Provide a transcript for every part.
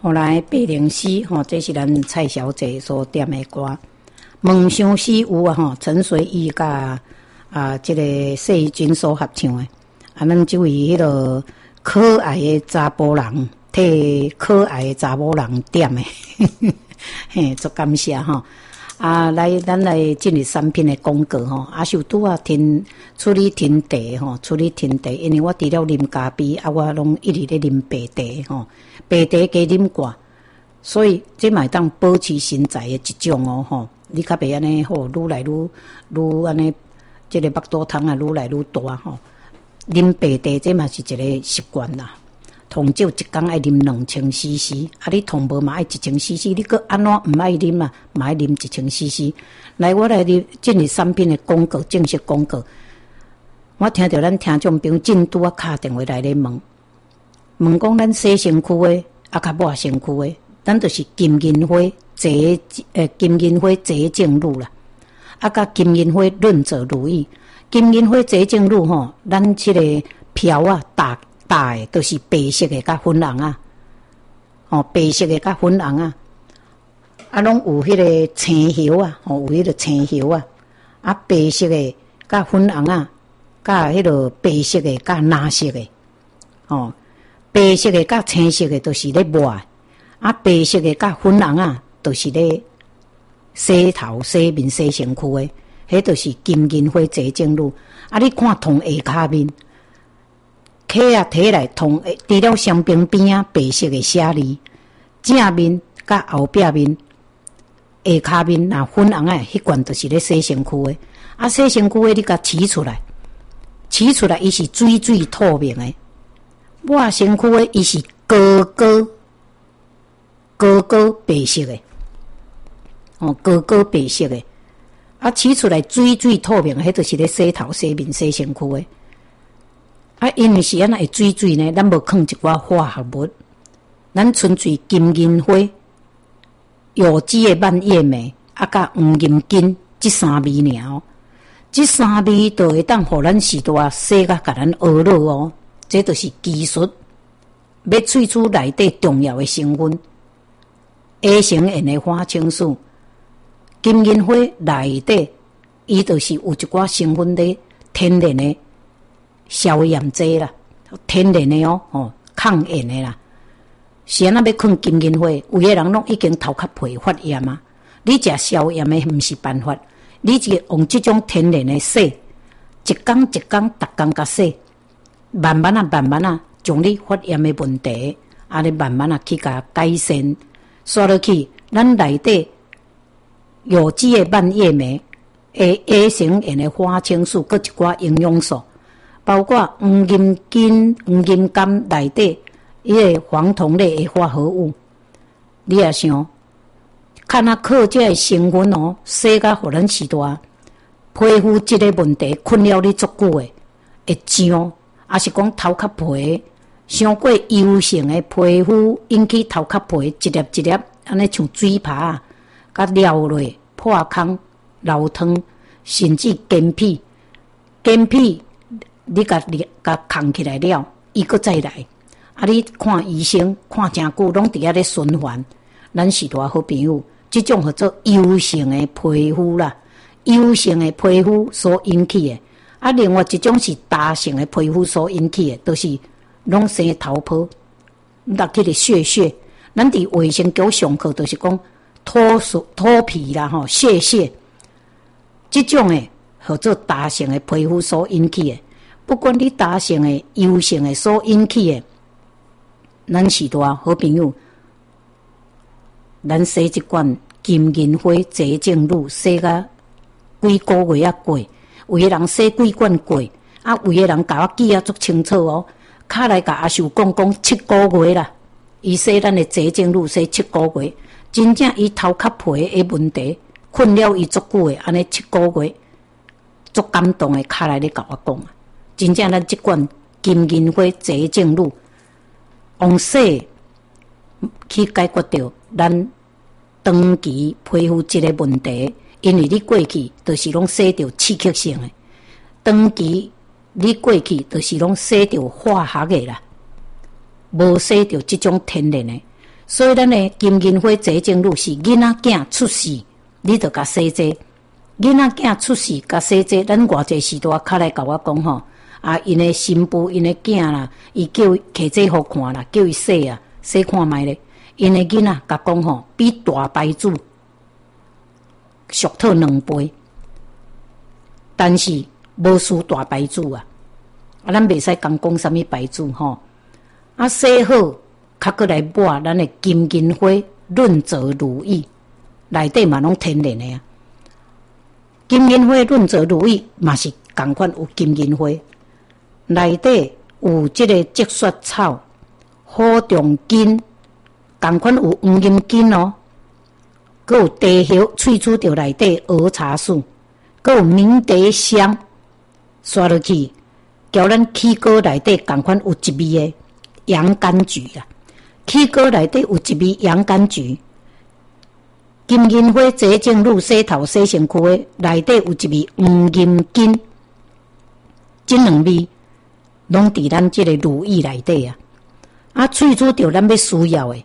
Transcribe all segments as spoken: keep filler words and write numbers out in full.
后来白灵诗吼，这是咱蔡小姐所点的歌。梦相思有啊吼，陈随意甲啊这个谢君所合唱的。啊，咱这位迄个可爱的查甫人，替可爱的查某人点的，嘿，足感谢吼。啊，来，咱来进入产品的广告吼。啊，受拄啊听处理听茶吼，处理听茶，因为我除了啉咖啡，啊，我拢一直咧啉白茶吼，白茶加啉寡，所以这嘛当保持身材的一种哦吼。你较袂安尼吼，愈来愈愈安尼，这个腹肚汤啊，愈来愈大吼。啉白茶这嘛是一个习惯啦。通少一天爱啉两千 C C， 啊，你通无嘛爱一千 C C， 你搁安怎毋爱啉啊？嘛爱啉一千 C C。来，我来入进入产品的广告，正式广告。我听到咱听众朋友真拄啊，敲电话来咧问，问讲咱洗身躯的，啊，较抹身躯的，咱就是金银花洁诶，金银花洁净露啦，啊，甲金银花润泽乳液，金银花洁净露吼，咱即个漂啊打。大诶，都是白色诶，甲粉红啊，哦，白色诶，甲粉红啊，啊，拢有迄个青叶啊，哦，有迄个青叶啊，啊，白色诶，甲粉红啊，甲迄个白色诶，甲蓝色诶，哦，白色诶，甲青色诶，都是咧抹，啊，白色诶，甲粉红啊，都是咧洗头、洗面、洗身躯诶，迄都是金银花洁净露，啊，你看同下骹面。客啊，摕来同除了双边边啊白色的写字，正面甲后壁面下骹面若粉红诶，迄罐就是咧洗身躯的。啊，洗身躯的你甲取出来，取出来伊是水水透明的。抹身躯的伊是高高高高白色的，哦，高高白色的。啊，取出来水水透明的，迄就是咧洗头、洗面、洗身躯的。啊，因为是安那会水水呢，咱无放一寡化学物，咱纯粹金银花、有机的蔓叶莓，啊，甲黄金根这三味尔哦，这三味就会当互咱时代洗甲甲咱学落哦，这就是技术，要萃取内底重要的成分 ，A 型盐的花青素，金银花内底伊就是有一寡成分的天然的。消炎剂啦，天然的哦，哦，抗炎的啦。是安那要放金银花，有个人拢已经头壳皮发炎啊。你食消炎的毋是办法，你就用这种天然的洗，一工一工，逐工甲洗，慢慢啊，慢慢啊，将你发炎的问题，啊，你慢慢啊去甲改善，刷落去，咱内底有机的蔓叶莓，A A 型盐的花青素，搁一寡营养素。包括黄金根、黄金柑内底迄个黄酮类的化合物，你也想，看啊靠这个成分哦，洗甲互咱时代皮肤这个问题困扰你足久的，会痒，还是讲头壳皮伤过油性的皮肤引起头壳皮一粒一粒，安尼像水泡啊，甲撩落破空、流汤，甚至干皮、干皮。你甲你甲扛起来了，伊搁再来。啊，你看医生看真久，拢伫遐咧循环。咱是大好朋友，即种叫做油性的皮肤啦，油性的皮肤所引起的。啊，另外一种是大型的皮肤所引起的，都、就是拢生头泡，落去的屑屑。咱伫卫生局上课都是讲脱水脱皮啦，吼屑屑。即种诶叫做大型的皮肤所引起的。不管你大型的、油性的所引起的，咱是大好朋友，咱洗一罐金银花洁净露，洗甲几个月啊过，有个人洗几罐过，啊，有个人甲我记啊足清楚哦，卡来甲阿秀讲讲七个月啦，伊洗咱的洁净露洗七个月，真正伊头壳皮的问题困扰伊足久的，安尼七个月，足感动的，卡来咧甲我讲啊。真正咱即款金银花洁净露，用洗去解决掉咱长期皮肤这个问题，因为你过去都是拢洗掉刺激性的，长期你过去都是拢洗掉化学的啦，无洗掉这种天然的， 所以咱的金银花结晶乳是囡仔囝出世，你就甲洗这。囡仔囝出世甲洗这，咱偌济时代较来甲我讲吼，啊，因的新妇、因的囝啦，伊叫摕这互看啦，叫伊洗啊，洗看卖咧。因的囡仔甲讲吼，比大白煮俗套两倍，但是无输大白煮啊。啊，咱袂使讲讲啥物白煮吼，啊，洗好。较过来抹咱的金银花润泽如意，内底嘛拢天然的啊。金银花润泽如意嘛是同款有金银花，内底有即个积雪草、火中金，同款有黄金金哦。佮有茶叶萃取到内底儿茶素，佮有明茶香，刷落去，叫咱气膏内底同款有一味的洋甘菊啊。气膏内底有一味洋甘菊，金银花结晶乳洗头洗身躯的内底有一味黄金金，这两味拢伫咱这个如意内底啊。啊，萃取到咱要需要的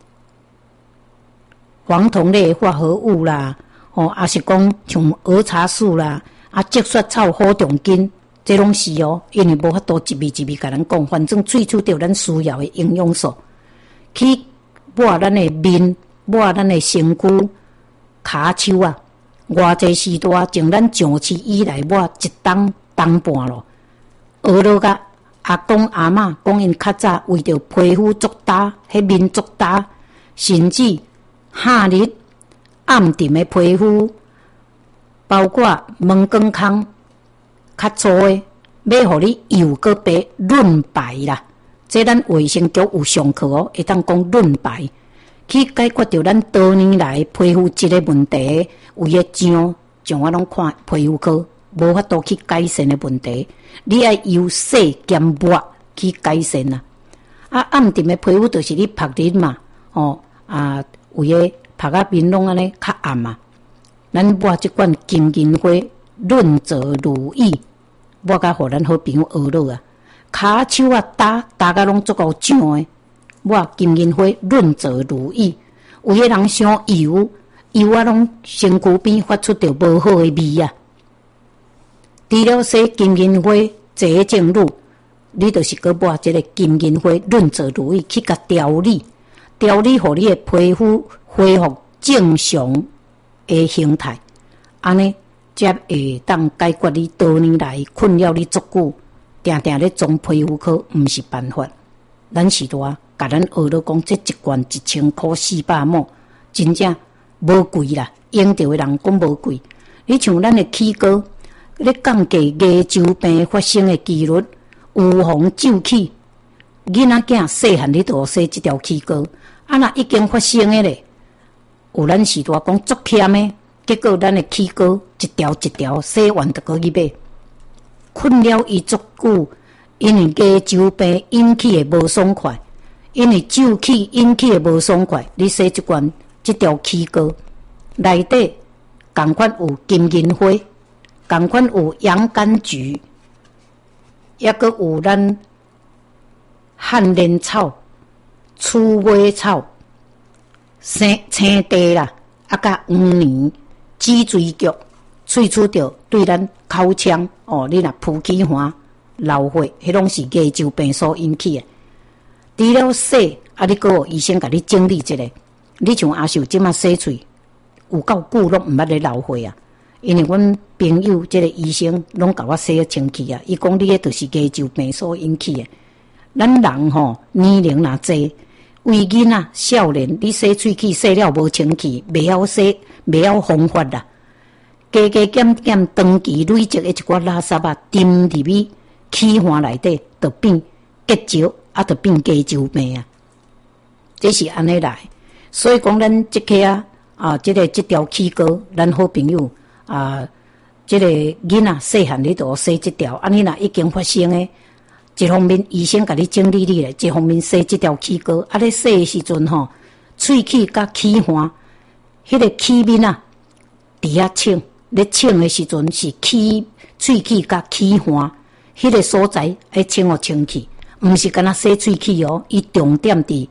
黄酮类化合物啦，哦，也是讲像儿茶素啦，啊，积雪草、火中金，这拢是哦，因为无法度一味一味甲咱讲，反正萃取到咱需要的营养素。去抹咱的面，抹咱的身躯、骹手啊，偌济时代从咱上市以来抹一冬冬半咯。学落甲阿公阿嬷讲，因较早为着皮肤作焦，迄面作焦，甚至夏日暗沉的皮肤，包括毛光孔较粗的，要互你油个白润白啦。这咱卫生局有上课哦，会当讲润白，去解决掉咱多年来皮肤质的问题，有诶痒，像我拢看皮肤科，无法度去改善的问题，你要由洗兼抹去改善啦。啊，暗沉的皮肤就是你晒日嘛，哦啊，有诶晒啊面拢安尼较暗嘛，咱抹即款金银花润泽如意，抹甲互咱好朋友学落啊。骹手啊，打打甲拢足够痒诶，抹金银花润泽如意。有些人伤油，油啊拢身躯边发出着无好诶味啊。除了洗金银花结晶乳，你就是搁抹即个金银花润泽如意去甲调理，调理互你诶皮肤恢复正常诶形态，安尼才会当解决你多年来困扰你足久。定定咧装皮肤科，毋是办法。咱时代甲咱学了讲，这一罐一千块四百亩，真正无贵啦。用着的人讲无贵。你像咱的气膏，咧降低牙周病发生的几率，预防皱起。囡仔囝细汉你就洗这条气膏，啊若已经发生的咧，有咱时代讲足欠的，结果咱的气膏一条一条洗完就搁去买。困扰伊足久，因为牙周病引起的无爽快，因为皱起引起的无爽快。你洗一罐这条气膏，内底同款有金银花，同款有洋甘菊，也阁有咱汉莲草、鼠尾草、青青茶啦，啊甲黄连、紫水菊。萃取着对咱口腔哦，你若呼气环、流血，迄拢是牙周病所引起的。除了洗，啊，你搁医生甲你整理一下。你像阿秀即马洗喙，有够久拢毋捌咧流血啊！因为阮朋友即个医生拢甲我洗个清气啊，伊讲你迄就是牙周病所引起的。咱人吼年龄若济，为囡仔少年，你洗喙齿洗了无清气，袂晓洗，袂晓方法啦。加加减减，长期累积的一寡垃圾啊，沉入去气环内底，就变结石，啊，就变牙周病啊。这是安尼来，所以讲咱即个啊，啊，即、这个即条气膏，咱好朋友啊，即、这个囡仔细汉你就洗即条，啊，你若已经发生的，一方面医生甲你整理你咧，一方面洗即条气膏，啊，咧洗的时阵吼，喙齿甲气环，迄、那个气面啊，伫遐清。咧清的时阵是气喙齿甲气环，迄个所在爱清互清气，毋是干那洗喙齿哦，伊重点伫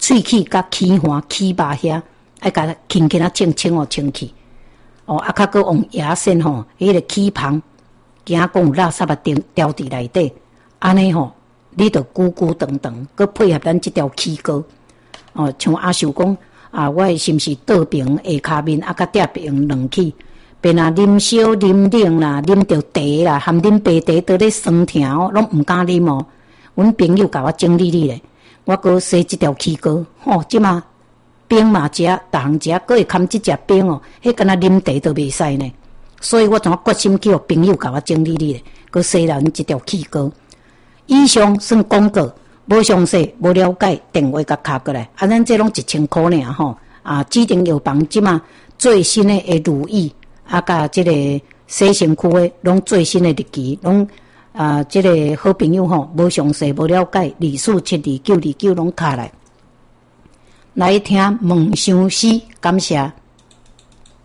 喙齿甲齿环、齿巴遐，爱甲它轻轻啊清清哦清去。哦，啊，较搁用牙线吼，迄个齿旁，惊讲有垃圾啊掉掉伫内底，安尼吼，你着久久长长，搁配合咱即条齿膏。哦，像阿秀讲啊，我是毋是倒平下骹面啊，甲底平两起？便啊，啉烧、啉冷啦，啉着茶啦，含啉白茶倒咧酸疼哦，拢毋敢啉哦。阮朋友甲我整理理咧，我搁洗即条齿膏，吼，即嘛冰嘛食，逐项食，搁会含即只冰哦，迄敢若啉茶都袂使呢。所以我怎决心去互朋友甲我整理理咧，搁洗咱即条齿膏。以上算广告。无详细、无了解，电话甲敲过来。啊，咱这拢一千块尔吼。啊，指定药房即嘛最新的诶如意，啊，甲即个洗身躯的拢最新的日期，拢啊，即个好朋友吼，无详细、无了解，二四七二九二九拢敲来，来听梦想诗，感谢。